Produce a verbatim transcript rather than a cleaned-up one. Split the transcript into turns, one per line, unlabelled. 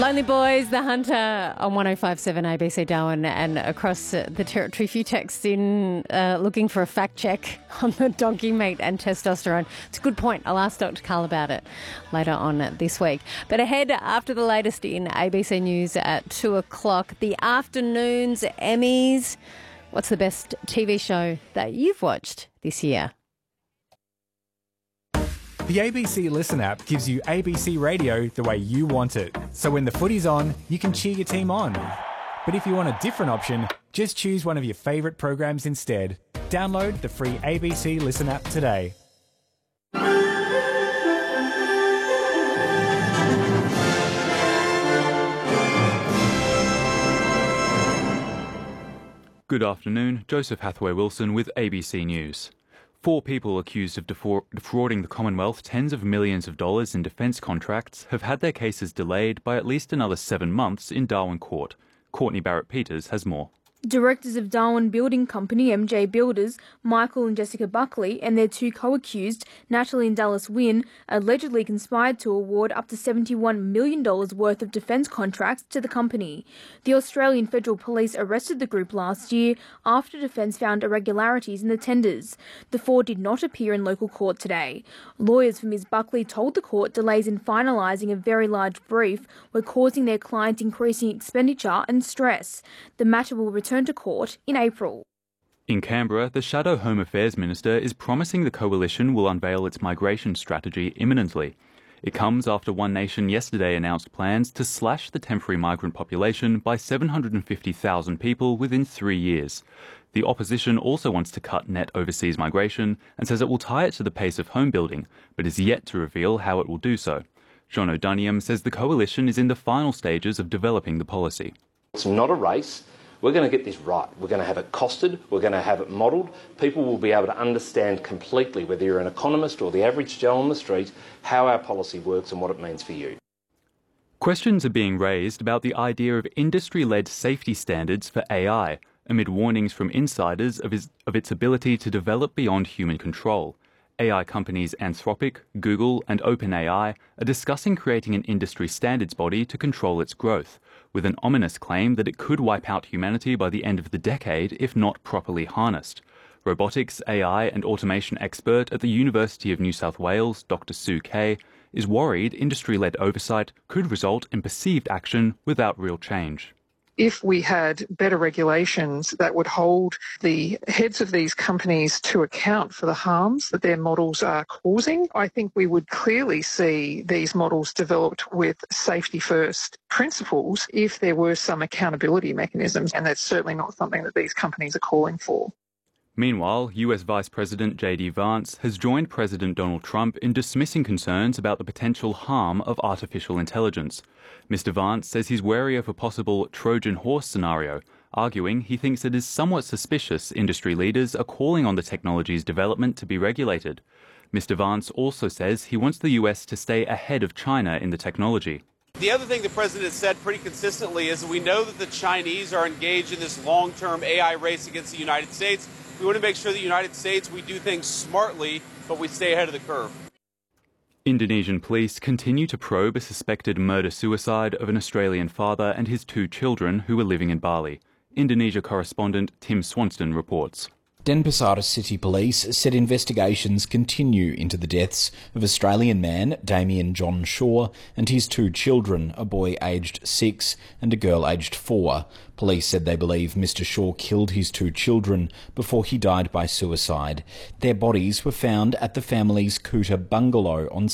Lonely Boys, The Hunter on one oh five point seven A B C Darwin and across uh, the territory. Few texts in uh, looking for a fact check on the donkey meat and testosterone. It's a good point. I'll ask Doctor Carl about it later on this week. But ahead after the latest in A B C News at two o'clock, the afternoon's Emmys. What's the best T V show that you've watched this year?
The A B C Listen app gives you A B C radio the way you want it. So when the footy's on, you can cheer your team on. But if you want a different option, just choose one of your favourite programs instead. Download the free A B C Listen app today.
Good afternoon, Joseph Hathaway-Wilson with A B C News. Four people accused of defra- defrauding the Commonwealth tens of millions of dollars in defence contracts have had their cases delayed by at least another seven months in Darwin Court. Courtney Barrett-Peters has more.
Directors of Darwin Building Company, M J Builders, Michael and Jessica Buckley, and their two co-accused, Natalie and Dallas Wynn, allegedly conspired to award up to seventy-one million dollars worth of defence contracts to the company. The Australian Federal Police arrested the group last year after Defence found irregularities in the tenders. The four did not appear in local court today. Lawyers for Miz Buckley told the court delays in finalising a very large brief were causing their clients increasing expenditure and stress. The matter will return to court in April.
In Canberra, the Shadow Home Affairs Minister is promising the coalition will unveil its migration strategy imminently. It comes after One Nation yesterday announced plans to slash the temporary migrant population by seven hundred fifty thousand people within three years. The opposition also wants to cut net overseas migration and says it will tie it to the pace of home building, but is yet to reveal how it will do so. John O'Duniam says the coalition is in the final stages of developing the policy.
It's not a race. We're going to get this right. We're going to have it costed. We're going to have it modelled. People will be able to understand completely, whether you're an economist or the average Joe on the street, how our policy works and what it means for you.
Questions are being raised about the idea of industry-led safety standards for A I, amid warnings from insiders of, his, of its ability to develop beyond human control. A I companies Anthropic, Google and OpenAI are discussing creating an industry standards body to control its growth, with an ominous claim that it could wipe out humanity by the end of the decade if not properly harnessed. Robotics, A I and automation expert at the University of New South Wales, Doctor Sue Kay, is worried industry-led oversight could result in perceived action without real change.
If we had better regulations that would hold the heads of these companies to account for the harms that their models are causing, I think we would clearly see these models developed with safety-first principles if there were some accountability mechanisms, and that's certainly not something that these companies are calling for.
Meanwhile, U S Vice President J D Vance has joined President Donald Trump in dismissing concerns about the potential harm of artificial intelligence. Mister Vance says he's wary of a possible Trojan horse scenario, arguing he thinks it is somewhat suspicious industry leaders are calling on the technology's development to be regulated. Mister Vance also says he wants the U S to stay ahead of China in the technology.
The other thing the president has said pretty consistently is that we know that the Chinese are engaged in this long-term A I race against the United States. We want to make sure that the United States, we do things smartly, but we stay ahead of the curve.
Indonesian police continue to probe a suspected murder-suicide of an Australian father and his two children who were living in Bali. Indonesia correspondent Tim Swanston reports.
Denpasar City Police said investigations continue into the deaths of Australian man Damien John Shaw and his two children, a boy aged six and a girl aged four. Police said they believe Mister Shaw killed his two children before he died by suicide. Their bodies were found at the family's Kuta bungalow on